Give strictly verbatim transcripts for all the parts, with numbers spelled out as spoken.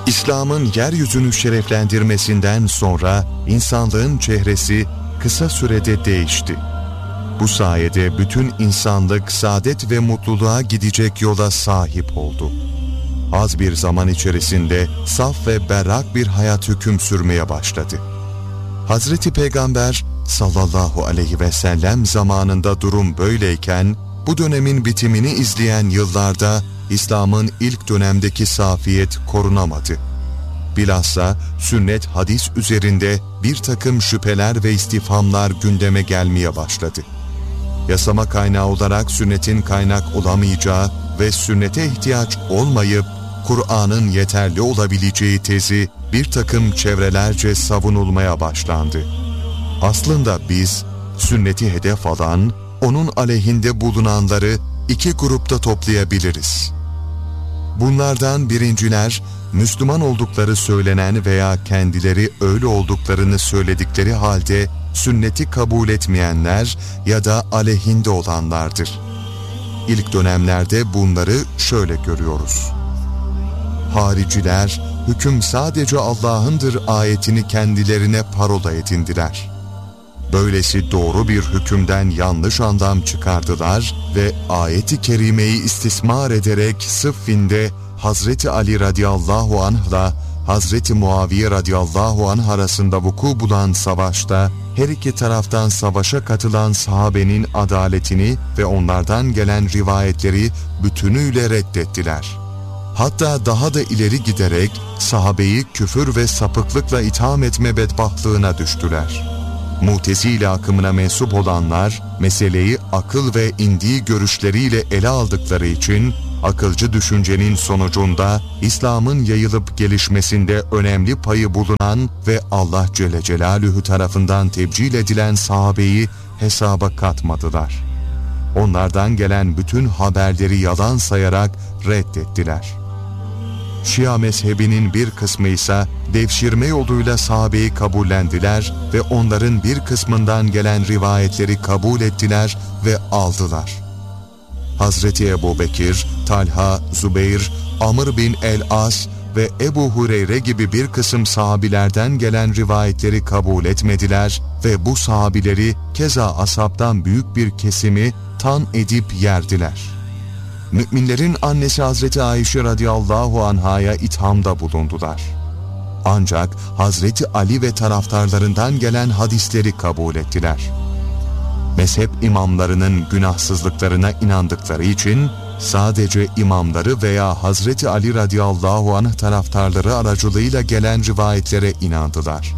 İslam'ın yeryüzünü şereflendirmesinden sonra insanlığın çehresi kısa sürede değişti. Bu sayede bütün insanlık saadet ve mutluluğa gidecek yola sahip oldu. Az bir zaman içerisinde saf ve berrak bir hayat hüküm sürmeye başladı. Hazreti Peygamber sallallahu aleyhi ve sellem zamanında durum böyleyken, bu dönemin bitimini izleyen yıllarda İslam'ın ilk dönemdeki safiyet korunamadı. Bilhassa sünnet hadis üzerinde bir takım şüpheler ve istifhamlar gündeme gelmeye başladı. Yasama kaynağı olarak sünnetin kaynak olamayacağı ve sünnete ihtiyaç olmayıp Kur'an'ın yeterli olabileceği tezi bir takım çevrelerce savunulmaya başlandı. Aslında biz sünneti hedef alan, onun aleyhinde bulunanları iki grupta toplayabiliriz. Bunlardan birinciler, Müslüman oldukları söylenen veya kendileri öyle olduklarını söyledikleri halde sünneti kabul etmeyenler ya da aleyhinde olanlardır. İlk dönemlerde bunları şöyle görüyoruz. Hariciler, hüküm sadece Allah'ındır ayetini kendilerine parola edindiler. Böylesi doğru bir hükümden yanlış anlam çıkardılar ve ayet-i kerimeyi istismar ederek sıffinde Hazreti Ali radıyallahu anh'la Hazreti Muaviye radıyallahu anh arasında vuku bulan savaşta her iki taraftan savaşa katılan sahabenin adaletini ve onlardan gelen rivayetleri bütünüyle reddettiler. Hatta daha da ileri giderek sahabeyi küfür ve sapıklıkla itham etme bedbahtlığına düştüler. Mu'tezile akımına mensup olanlar meseleyi akıl ve indiği görüşleriyle ele aldıkları için akılcı düşüncenin sonucunda İslam'ın yayılıp gelişmesinde önemli payı bulunan ve Allah Celle Celaluhu tarafından tebcil edilen sahabeyi hesaba katmadılar. Onlardan gelen bütün haberleri yalan sayarak reddettiler. Şia mezhebinin bir kısmı ise devşirme yoluyla sahabeyi kabullendiler ve onların bir kısmından gelen rivayetleri kabul ettiler ve aldılar. Hazreti Ebu Bekir, Talha, Zübeyir, Amr bin el-As ve Ebu Hureyre gibi bir kısım sahabilerden gelen rivayetleri kabul etmediler ve bu sahabileri keza ashabtan büyük bir kesimi tan edip yerdiler. Müminlerin annesi Hazreti Ayşe radıyallahu anhaya ithamda bulundular. Ancak Hazreti Ali ve taraftarlarından gelen hadisleri kabul ettiler. Mezhep imamlarının günahsızlıklarına inandıkları için sadece imamları veya Hazreti Ali radıyallahu anh taraftarları aracılığıyla gelen rivayetlere inandılar.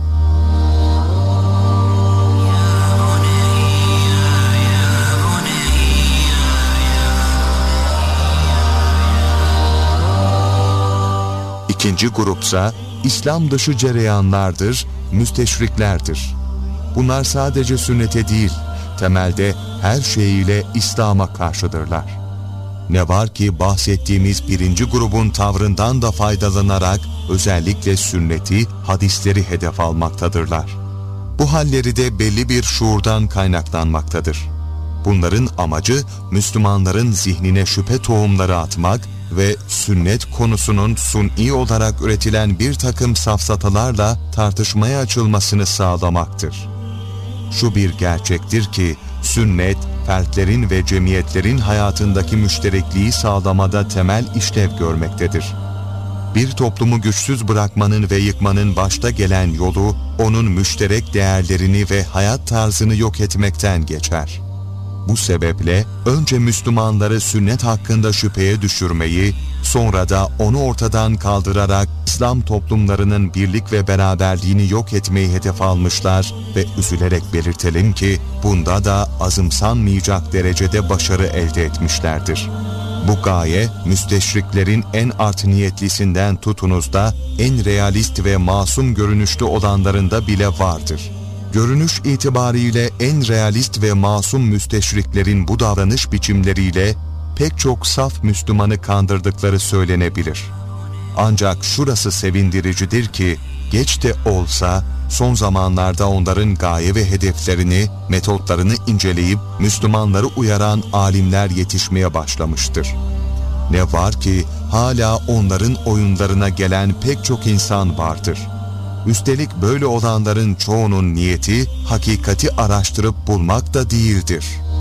İkinci grupsa İslam dışı cereyanlardır, müsteşriklerdir. Bunlar sadece sünnete değil, temelde her şeyiyle İslam'a karşıdırlar. Ne var ki bahsettiğimiz birinci grubun tavrından da faydalanarak özellikle sünneti, hadisleri hedef almaktadırlar. Bu halleri de belli bir şuurdan kaynaklanmaktadır. Bunların amacı Müslümanların zihnine şüphe tohumları atmak ve sünnet konusunun suni olarak üretilen bir takım safsatalarla tartışmaya açılmasını sağlamaktır. Şu bir gerçektir ki sünnet, fertlerin ve cemiyetlerin hayatındaki müşterekliği sağlamada temel işlev görmektedir. Bir toplumu güçsüz bırakmanın ve yıkmanın başta gelen yolu, onun müşterek değerlerini ve hayat tarzını yok etmekten geçer. Bu sebeple önce Müslümanları sünnet hakkında şüpheye düşürmeyi, sonra da onu ortadan kaldırarak İslam toplumlarının birlik ve beraberliğini yok etmeyi hedef almışlar ve üzülerek belirtelim ki bunda da azımsanmayacak derecede başarı elde etmişlerdir. Bu gaye müsteşriklerin en art niyetlisinden tutunuz da en realist ve masum görünüşlü olanlarında bile vardır. Görünüş itibariyle en realist ve masum müsteşriklerin bu davranış biçimleriyle pek çok saf Müslümanı kandırdıkları söylenebilir. Ancak şurası sevindiricidir ki geç de olsa son zamanlarda onların gaye ve hedeflerini, metotlarını inceleyip Müslümanları uyaran alimler yetişmeye başlamıştır. Ne var ki hala onların oyunlarına gelen pek çok insan vardır. Üstelik böyle olanların çoğunun niyeti hakikati araştırıp bulmak da değildir.